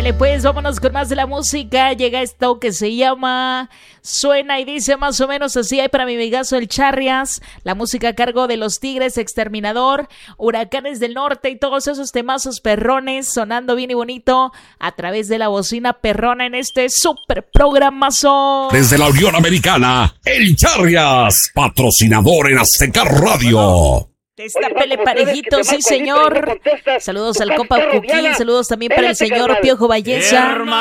Ándale pues, vámonos con más de la música. Llega esto que se llama Suena y dice más o menos así. Hay para mi amigazo el Charrias, la música a cargo de Los Tigres, Exterminador, Huracanes del Norte y todos esos temazos perrones sonando bien y bonito a través de la bocina perrona en este super programazo. Desde la Unión Americana, el Charrias, patrocinador en Azteca Radio. Destápele parejito, sí señor. Saludos al compa Cuquín, saludos también para el señor Piojo Valleza.